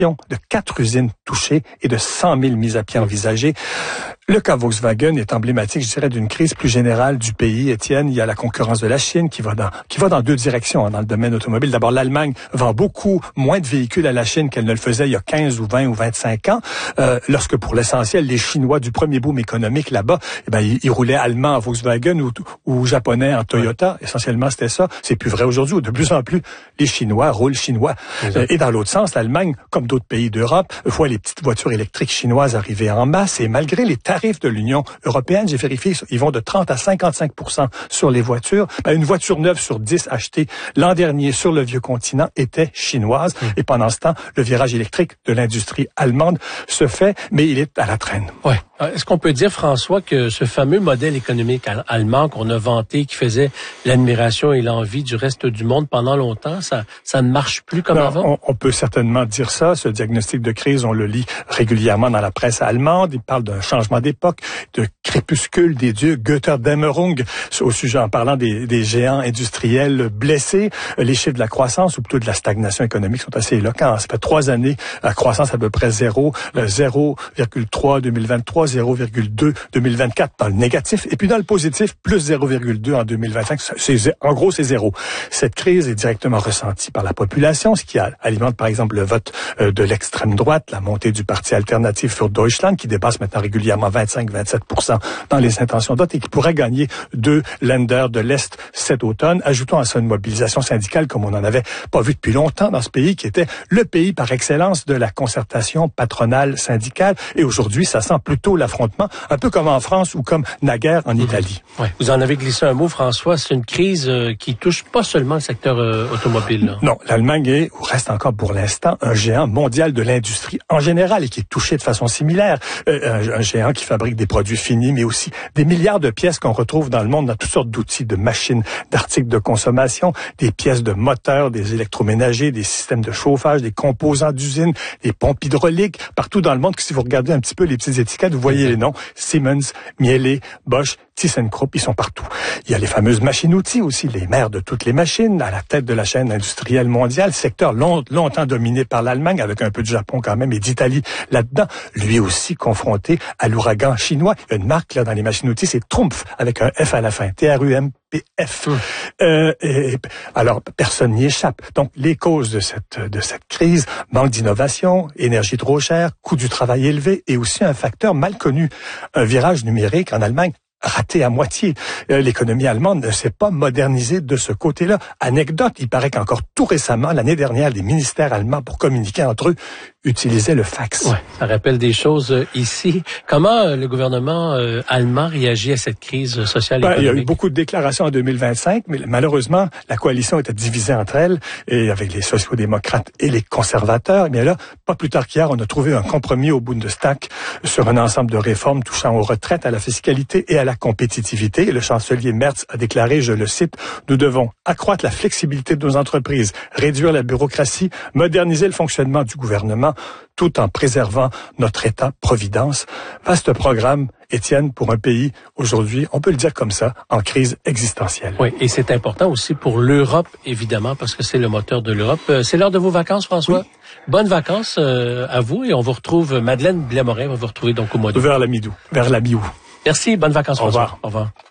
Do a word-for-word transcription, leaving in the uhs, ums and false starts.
de quatre usines touchées et de cent mille mises à pied envisagées. Le cas Volkswagen est emblématique, je dirais, d'une crise plus générale du pays. Étienne, il y a la concurrence de la Chine qui va dans qui va dans deux directions hein, dans le domaine automobile. D'abord, l'Allemagne vend beaucoup moins de véhicules à la Chine qu'elle ne le faisait il y a quinze ou vingt ou vingt-cinq ans, euh, lorsque pour l'essentiel, les Chinois du premier boom économique là-bas, eh ben, ils, ils roulaient allemand en Volkswagen ou, ou japonais en Toyota. Ouais. Essentiellement, c'était ça. C'est plus vrai aujourd'hui. De plus en plus, les Chinois roulent chinois. Euh, et dans l'autre sens, l'Allemagne, comme d'autres pays d'Europe, voit les petites voitures électriques chinoises arriver en masse et malgré les tarifs de l'Union européenne, j'ai vérifié, ils vont de trente à cinquante-cinq pour cent sur les voitures. Ben, une voiture neuve sur dix achetée l'an dernier sur le vieux continent était chinoise. Mmh. Et pendant ce temps, le virage électrique de l'industrie allemande se fait, mais il est à la traîne. Ouais. Est-ce qu'on peut dire, François, que ce fameux modèle économique allemand qu'on a vanté, qui faisait l'admiration et l'envie du reste du monde pendant longtemps, ça, ça ne marche plus comme non, avant? On, on peut certainement dire ça. Ce diagnostic de crise, on le lit régulièrement dans la presse allemande. Il parle d'un changement d'époque, de crépuscule des dieux, Götterdämmerung, au sujet en parlant des, des géants industriels blessés. Les chiffres de la croissance, ou plutôt de la stagnation économique, sont assez éloquents. Ça fait trois années, la croissance à peu près zéro, zéro virgule trois deux mille vingt-trois, zéro virgule deux deux mille vingt-quatre dans le négatif, et puis dans le positif, plus zéro virgule deux en deux mille vingt-cinq. C'est, en gros, c'est zéro. Cette crise est directement ressentie par la population, ce qui alimente par exemple le vote de l'extrême droite, la montée du parti alternatif für Deutschland, qui dépasse maintenant régulièrement vingt-cinq à vingt-sept pour cent dans les intentions de vote et qui pourrait gagner deux Länder de l'Est cet automne. Ajoutons à ça une mobilisation syndicale comme on n'en avait pas vu depuis longtemps dans ce pays, qui était le pays par excellence de la concertation patronale syndicale. Et aujourd'hui, ça sent plutôt l'affrontement, un peu comme en France ou comme naguère en Italie. Mmh. Ouais. Vous en avez glissé un mot, François. C'est une crise euh, qui touche pas seulement le secteur euh, automobile. Là. Non, l'Allemagne est, ou reste encore pour l'instant, un géant mondial de l'industrie en général et qui est touché de façon similaire. Euh, un, un géant qui fabrique des produits finis, mais aussi des milliards de pièces qu'on retrouve dans le monde, dans toutes sortes d'outils, de machines, d'articles de consommation, des pièces de moteurs, des électroménagers, des systèmes de chauffage, des composants d'usine, des pompes hydrauliques, partout dans le monde. Si vous regardez un petit peu les petites étiquettes, vous voyez les noms. Siemens, Miele, Bosch, ThyssenKrupp, ils sont partout. Il y a les fameuses machines-outils aussi, les mères de toutes les machines, à la tête de la chaîne industrielle mondiale, secteur long, longtemps dominé par l'Allemagne, avec un peu de Japon quand même et d'Italie là-dedans, lui aussi confronté à l'ouragan chinois. Il y a une marque là dans les machines-outils, c'est Trumpf, avec un F à la fin, T R U M P F. Mmh. Euh, et, alors, personne n'y échappe. Donc, les causes de cette, de cette crise, manque d'innovation, énergie trop chère, coût du travail élevé et aussi un facteur mal connu, un virage numérique en Allemagne raté à moitié. Euh, l'économie allemande ne s'est pas modernisée de ce côté-là. Anecdote, il paraît qu'encore tout récemment, l'année dernière, les ministères allemands, pour communiquer entre eux, utilisaient le fax. Ouais, ça rappelle des choses euh, ici. Comment euh, le gouvernement euh, allemand réagit à cette crise sociale et ben, économique? Il y a eu beaucoup de déclarations en deux mille vingt-cinq, mais malheureusement, la coalition était divisée entre elles, et avec les sociaux-démocrates et les conservateurs. Et bien là, pas plus tard qu'hier, on a trouvé un compromis au Bundestag sur un ensemble de réformes touchant aux retraites, à la fiscalité et à la compétitivité. Et le chancelier Merz a déclaré, je le cite, « Nous devons accroître la flexibilité de nos entreprises, réduire la bureaucratie, moderniser le fonctionnement du gouvernement, tout en préservant notre État-providence. » Vaste programme, Étienne, pour un pays, aujourd'hui, on peut le dire comme ça, en crise existentielle. Oui, et c'est important aussi pour l'Europe, évidemment, parce que c'est le moteur de l'Europe. C'est l'heure de vos vacances, François. Oui. Bonnes vacances euh, à vous, et on vous retrouve, Madeleine Blais-Morin va vous retrouver donc au mois d'août. Vers la mi-août, vers la mi-août. Merci, bonnes vacances, Au François. revoir. Au revoir.